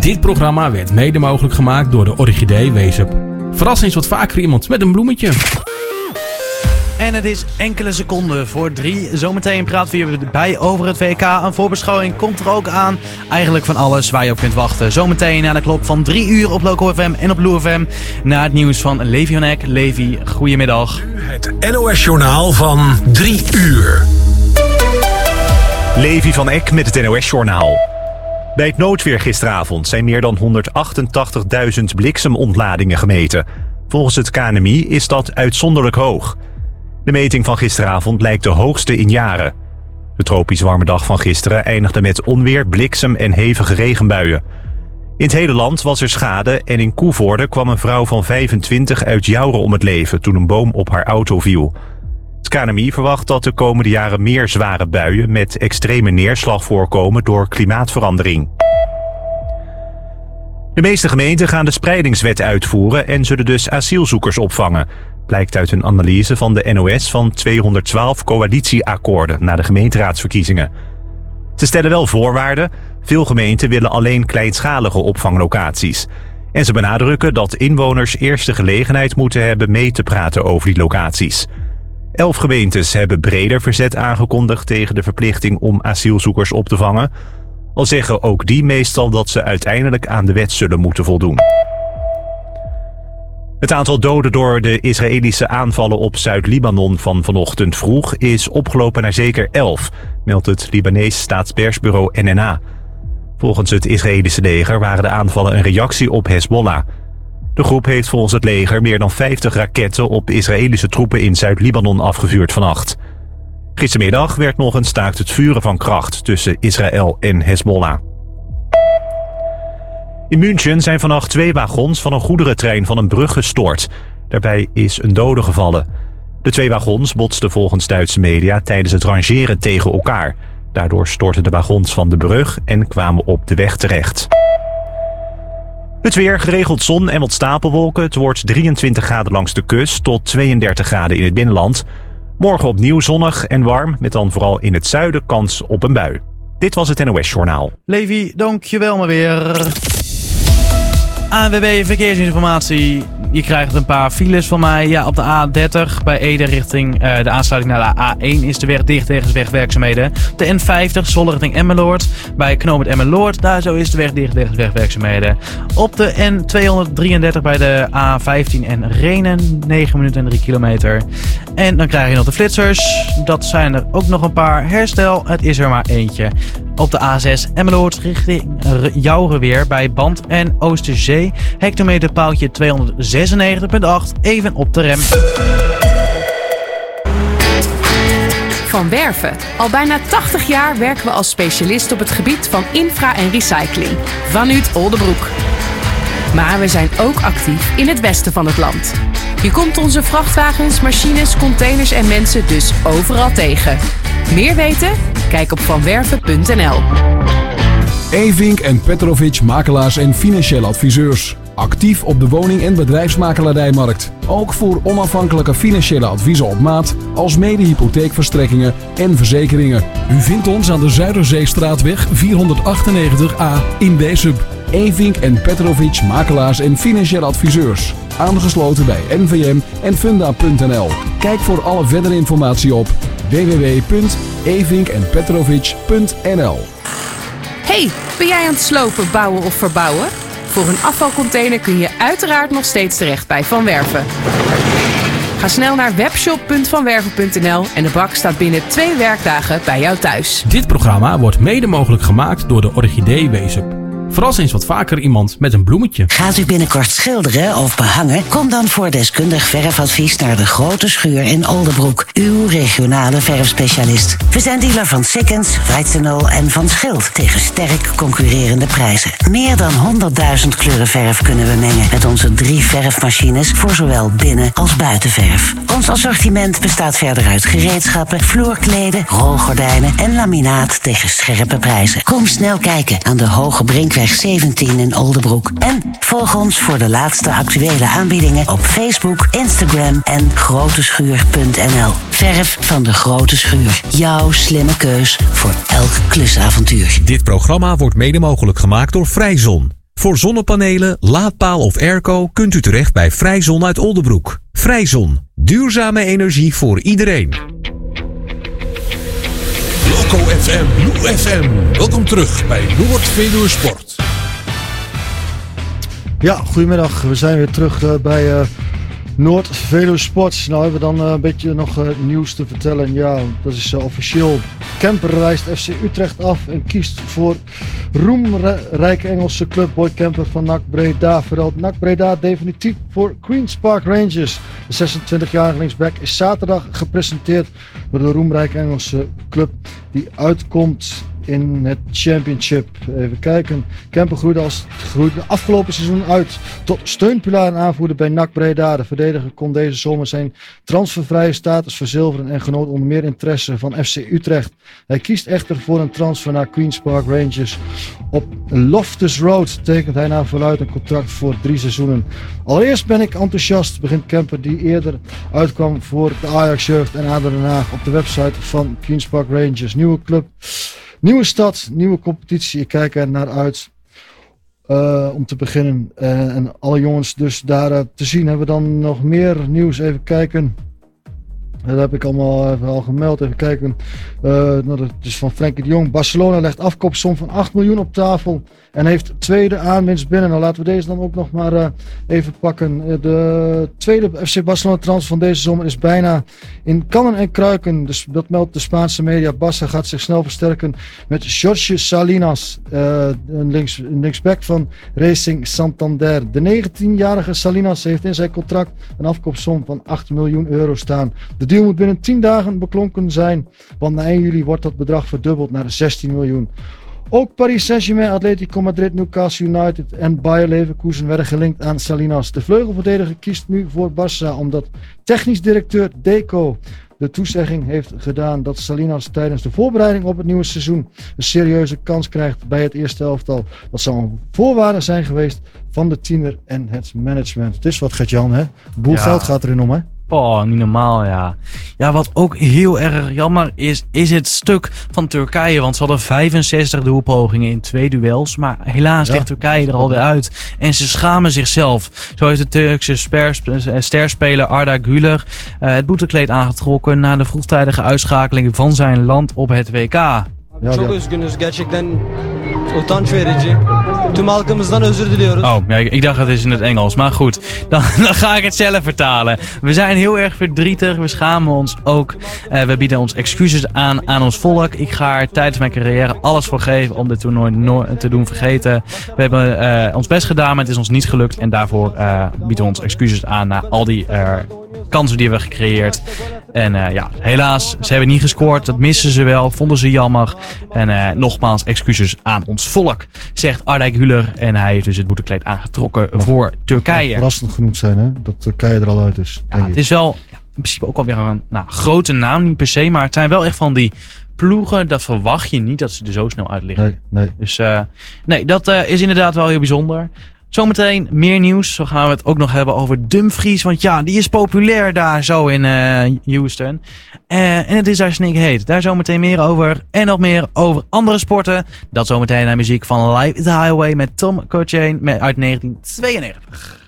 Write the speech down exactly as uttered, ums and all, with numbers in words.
Dit programma werd mede mogelijk gemaakt door de Orchidee Weesup. Verras eens wat vaker iemand met een bloemetje. En het is enkele seconden voor drie. Zometeen praten we hierbij over het W K. Een voorbeschouwing komt er ook aan. Eigenlijk van alles waar je op kunt wachten. Zometeen na de klok van drie uur op Local F M en op Lou F M. Na het nieuws van Levi van Eck. Levi, goedemiddag. Het N O S-journaal van drie uur. Levi van Eck met het N O S-journaal. Bij het noodweer gisteravond zijn meer dan honderdachtentachtigduizend bliksemontladingen gemeten. Volgens het K N M I is dat uitzonderlijk hoog. De meting van gisteravond lijkt de hoogste in jaren. De tropisch warme dag van gisteren eindigde met onweer, bliksem en hevige regenbuien. In het hele land was er schade en in Koevoorde kwam een vrouw van vijfentwintig uit Jouren om het leven toen een boom op haar auto viel. Het K N M I verwacht dat de komende jaren meer zware buien met extreme neerslag voorkomen door klimaatverandering. De meeste gemeenten gaan de spreidingswet uitvoeren en zullen dus asielzoekers opvangen. Blijkt uit een analyse van de N O S van tweehonderdtwaalf coalitieakkoorden na de gemeenteraadsverkiezingen. Ze stellen wel voorwaarden. Veel gemeenten willen alleen kleinschalige opvanglocaties. En ze benadrukken dat inwoners eerst de gelegenheid moeten hebben mee te praten over die locaties. Elf gemeentes hebben breder verzet aangekondigd tegen de verplichting om asielzoekers op te vangen. Al zeggen ook die meestal dat ze uiteindelijk aan de wet zullen moeten voldoen. Het aantal doden door de Israëlische aanvallen op Zuid-Libanon van vanochtend vroeg is opgelopen naar zeker elf, meldt het Libanees staatspersbureau N N A. Volgens het Israëlische leger waren de aanvallen een reactie op Hezbollah. De groep heeft volgens het leger meer dan vijftig raketten op Israëlische troepen in Zuid-Libanon afgevuurd vannacht. Gistermiddag werd nog een staakt het vuren van kracht tussen Israël en Hezbollah. In München zijn vannacht twee wagons van een goederentrein van een brug gestort. Daarbij is een dode gevallen. De twee wagons botsten volgens Duitse media tijdens het rangeren tegen elkaar. Daardoor stortten de wagons van de brug en kwamen op de weg terecht. Het weer, geregeld zon en wat stapelwolken. Het wordt drieëntwintig graden langs de kust tot tweeëndertig graden in het binnenland. Morgen opnieuw zonnig en warm, met dan vooral in het zuiden kans op een bui. Dit was het N O S-journaal. Levi, dankjewel maar weer. A N W B Verkeersinformatie. Je krijgt een paar files van mij. Ja, op de A dertig bij Ede richting uh, de aansluiting naar de A één is de weg dicht wegens wegwerkzaamheden. Op de N vijftig Zwolle richting Emmeloord. Bij knooppunt Emmeloord, daar zo is de weg dicht wegens wegwerkzaamheden. Op de N tweehonderddrieëndertig bij de A vijftien en Rhenen. negen minuten en drie kilometer. En dan krijg je nog de flitsers. Dat zijn er ook nog een paar. Herstel, het is er maar eentje. Op de A zes Emmeloord richting Jouren weer bij Band en Oosterzee. Hectometerpaaltje tweehonderdzesennegentig komma acht. Even op de rem. Van Werven. Al bijna tachtig jaar werken we als specialist op het gebied van infra en recycling. Van Ut Oldebroek. Maar we zijn ook actief in het westen van het land. Je komt onze vrachtwagens, machines, containers en mensen dus overal tegen. Meer weten? Kijk op vanwerven punt n l. Evink en Petrovic makelaars en financiële adviseurs. Actief op de woning- en bedrijfsmakelaardijmarkt. Ook voor onafhankelijke financiële adviezen op maat, als mede hypotheekverstrekkingen en verzekeringen. U vindt ons aan de Zuiderzeestraatweg vierhonderdachtennegentig A in Weesup. Evink en Petrovic makelaars en financiële adviseurs. Aangesloten bij N V M en funda punt n l. Kijk voor alle verdere informatie op w w w punt evink en petrovic punt n l. Hey, ben jij aan het slopen, bouwen of verbouwen? Voor een afvalcontainer kun je uiteraard nog steeds terecht bij Van Werven. Ga snel naar webshop punt vanwerven punt n l en de bak staat binnen twee werkdagen bij jou thuis. Dit programma wordt mede mogelijk gemaakt door de Orchidee Weesup. Verras eens wat vaker iemand met een bloemetje. Gaat u binnenkort schilderen of behangen? Kom dan voor deskundig verfadvies naar de Grote Schuur in Oldebroek. Uw regionale verfspecialist. We zijn dealer van Sikkens, Weizenol en Van Schild. Tegen sterk concurrerende prijzen. Meer dan honderdduizend kleuren verf kunnen we mengen met onze drie verfmachines voor zowel binnen- als buitenverf. Ons assortiment bestaat verder uit gereedschappen, vloerkleden, rolgordijnen en laminaat tegen scherpe prijzen. Kom snel kijken aan de Hoge Brinkweg zeventien in Oldebroek. En volg ons voor de laatste actuele aanbiedingen op Facebook, Instagram en groteschuur punt n l. Verf van de Grote Schuur. Jouw slimme keus voor elk klusavontuur. Dit programma wordt mede mogelijk gemaakt door Vrijzon. Voor zonnepanelen, laadpaal of airco kunt u terecht bij Vrijzon uit Oldebroek. Vrijzon. Duurzame energie voor iedereen. Loco F M, Lou F M. Welkom terug bij Noord-Veluwe Sport. Ja, goedemiddag. We zijn weer terug uh, bij uh, Noord-Veluwe Sport. Nou hebben we dan uh, een beetje nog uh, nieuws te vertellen. Ja, dat is uh, officieel. Kemper reist F C Utrecht af en kiest voor roemrijke Engelse club Boyd Kemper van N A C Breda. Verhuilt N A C Breda definitief voor Queen's Park Rangers. De zesentwintigjarige linksback is zaterdag gepresenteerd door de roemrijke Engelse club die uitkomt in het Championship. Even kijken. Kemper groeide, als, groeide afgelopen seizoen uit tot steunpilaar en aanvoerder bij N A C Breda. De verdediger kon deze zomer zijn transfervrije status verzilveren en genoot onder meer interesse van F C Utrecht. Hij kiest echter voor een transfer naar Queen's Park Rangers. Op Loftus Road tekent hij naar verluidt een contract voor drie seizoenen. Allereerst ben ik enthousiast, begint Kemper, die eerder uitkwam voor de Ajax Jeugd en A D O Den Haag op de website van Queen's Park Rangers. Nieuwe club, nieuwe stad, nieuwe competitie. Ik kijk er naar uit uh, om te beginnen. Uh, en alle jongens dus daar uh, te zien. Hebben we dan nog meer nieuws? Even kijken. Dat heb ik allemaal even al gemeld. Even kijken. Uh, nou, dat is van Frenkie de Jong. Barcelona legt afkoopsom van acht miljoen op tafel. En heeft tweede aanwinst binnen. Nou, laten we deze dan ook nog maar uh, even pakken. De tweede F C Barcelona transfer van deze zomer is bijna in kannen en kruiken. Dus dat meldt de Spaanse media. Barça gaat zich snel versterken met Jorge Salinas. Uh, een, links, een linksback van Racing Santander. De negentienjarige Salinas heeft in zijn contract een afkoopsom van acht miljoen euro staan. De deal moet binnen tien dagen beklonken zijn. Want na één juli wordt dat bedrag verdubbeld naar zestien miljoen. Ook Paris Saint-Germain, Atletico Madrid, Newcastle United en Bayer Leverkusen werden gelinkt aan Salinas. De vleugelverdediger kiest nu voor Barça omdat technisch directeur Deco de toezegging heeft gedaan dat Salinas tijdens de voorbereiding op het nieuwe seizoen een serieuze kans krijgt bij het eerste elftal. Dat zou een voorwaarde zijn geweest van de tiener en het management. Het is wat, Gert-Jan, hè? Een boel ja. geld gaat erin om, hè? Oh, niet normaal, ja. Ja, wat ook heel erg jammer is, is het stuk van Turkije. Want ze hadden vijfenzestig doelpogingen in twee duels. Maar helaas ja. ligt Turkije er alweer uit. En ze schamen zichzelf. Zo heeft de Turkse sterspeler Arda Güler uh, het boetekleed aangetrokken na de vroegtijdige uitschakeling van zijn land op het W K. Ya, Çok ya. üzgünüz. Gerçekten utanç verici. Tüm halkımızdan özür diliyoruz. Oh, ja, ik dacht het is in het Engels. Maar goed, dan, dan ga ik het zelf vertalen. We zijn heel erg verdrietig. We schamen ons ook. Uh, we bieden ons excuses aan aan ons volk. Ik ga er tijdens mijn carrière alles voor geven om dit toernooi no- te doen vergeten. We hebben uh, ons best gedaan, maar het is ons niet gelukt. En daarvoor uh, bieden we ons excuses aan naar al die uh, kansen die we hebben gecreëerd. En uh, ja, helaas, ze hebben niet gescoord. Dat missen ze wel, vonden ze jammer. En uh, nogmaals, excuses aan ons volk, zegt Arda Güler. En hij heeft dus het boetekleed aangetrokken maar, voor Turkije. Verrassend genoemd zijn, hè? Dat Turkije er al uit is. Ja, het is wel ja, in principe ook alweer een nou, grote naam, niet per se. Maar het zijn wel echt van die ploegen, dat verwacht je niet dat ze er zo snel uit liggen. Nee, nee. Dus uh, nee, dat uh, is inderdaad wel heel bijzonder. Zometeen meer nieuws. Zo gaan we het ook nog hebben over Dumfries. Want ja, die is populair daar zo in uh, Houston. Uh, en het is daar snikheet. Daar zometeen meer over. En nog meer over andere sporten. Dat zometeen naar muziek van Live is the Highway met Tom Cochrane uit negentien tweeënnegentig.